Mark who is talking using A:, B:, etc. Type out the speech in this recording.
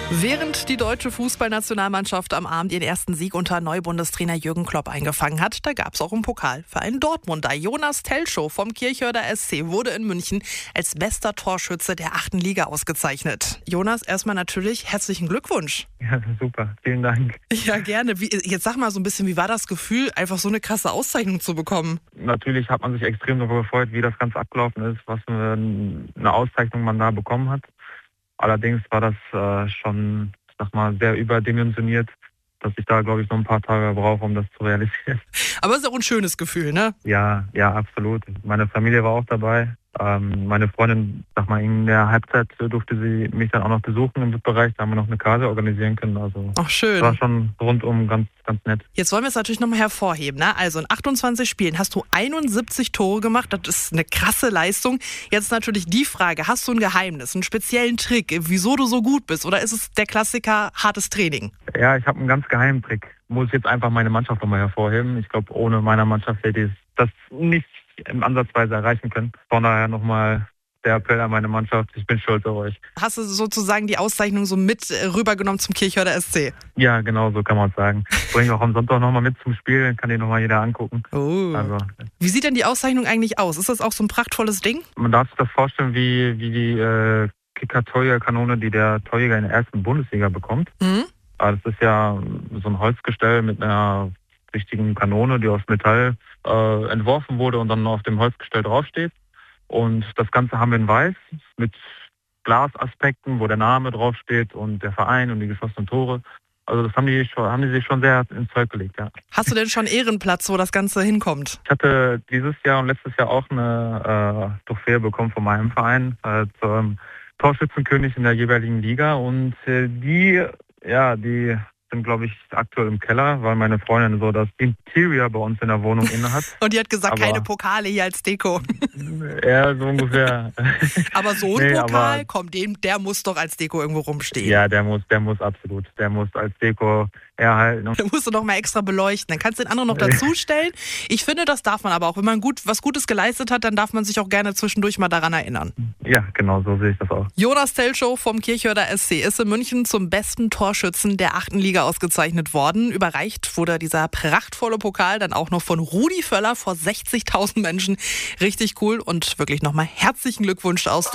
A: Während die deutsche Fußballnationalmannschaft am Abend ihren ersten Sieg unter Neubundestrainer Jürgen Klopp eingefangen hat, da gab es auch im Pokal für einen Dortmunder. Jonas Telschow vom Kirchhörder SC wurde in München als bester Torschütze der 8. Liga ausgezeichnet. Jonas, erstmal natürlich herzlichen Glückwunsch.
B: Ja, super. Vielen Dank.
A: Ja, gerne. Jetzt sag mal so ein bisschen, wie war das Gefühl, einfach so eine krasse Auszeichnung zu bekommen?
B: Natürlich hat man sich extrem darüber gefreut, wie das Ganze abgelaufen ist, was für eine Auszeichnung man da bekommen hat. Allerdings war das schon, sehr überdimensioniert, dass ich da, glaube ich, noch ein paar Tage brauche, um das zu realisieren.
A: Aber es ist auch ein schönes Gefühl, ne?
B: Ja, absolut. Meine Familie war auch dabei. Meine Freundin, in der Halbzeit durfte sie mich dann auch noch besuchen im VIP-Bereich. Da haben wir noch eine Karte organisieren können. Also
A: ach, schön.
B: War schon rundum ganz nett.
A: Jetzt wollen wir es natürlich nochmal hervorheben, ne? Also in 28 Spielen hast du 71 Tore gemacht. Das ist eine krasse Leistung. Jetzt natürlich die Frage, hast du ein Geheimnis, einen speziellen Trick, wieso du so gut bist? Oder ist es der Klassiker hartes Training?
B: Ja, ich habe einen ganz geheimen Trick. Muss jetzt einfach meine Mannschaft nochmal hervorheben. Ich glaube, ohne meine Mannschaft hätte ich das nicht im Ansatzweise erreichen können. Von daher nochmal der Appell an meine Mannschaft, ich bin stolz auf euch.
A: Hast du sozusagen die Auszeichnung so mit rübergenommen zum Kirchhörder SC?
B: Ja, genau, so kann man es sagen. Bringe ich auch am Sonntag nochmal mit zum Spiel, kann die nochmal jeder angucken.
A: Oh. Also. Wie sieht denn die Auszeichnung eigentlich aus? Ist das auch so ein prachtvolles Ding?
B: Man darf sich das vorstellen wie die Kicker-Torjäger-Kanone, die der Torjäger in der ersten Bundesliga bekommt. Mhm. Das ist ja so ein Holzgestell mit einer richtigen Kanone, die aus Metall entworfen wurde und dann auf dem Holzgestell draufsteht. Und das Ganze haben wir in weiß mit Glasaspekten, wo der Name draufsteht und der Verein und die geschossenen Tore. Also das haben die sich schon sehr ins Zeug gelegt, ja. Hast
A: du denn schon Ehrenplatz, wo das Ganze hinkommt?
B: Ich hatte dieses Jahr und letztes Jahr auch eine Trophäe bekommen von meinem Verein zum Torschützenkönig in der jeweiligen Liga. Und die sind, glaube ich, aktuell im Keller, weil meine Freundin so das Interior bei uns in der Wohnung innehat.
A: Und die hat gesagt, keine Pokale hier als Deko.
B: Ja, so ungefähr.
A: Aber so ein Pokal, der muss doch als Deko irgendwo rumstehen.
B: Ja, der muss absolut. Der muss als Deko erhalten.
A: Den musst du noch mal extra beleuchten. Dann kannst du den anderen noch dazustellen. Ich finde, das darf man aber auch. Wenn man was Gutes geleistet hat, dann darf man sich auch gerne zwischendurch mal daran erinnern.
B: Ja, genau, so sehe ich das auch.
A: Jonas Telschow vom Kirchhörder SC ist in München zum besten Torschützen der 8. Liga ausgezeichnet worden. Überreicht wurde dieser prachtvolle Pokal dann auch noch von Rudi Völler vor 60.000 Menschen. Richtig cool und wirklich nochmal herzlichen Glückwunsch aus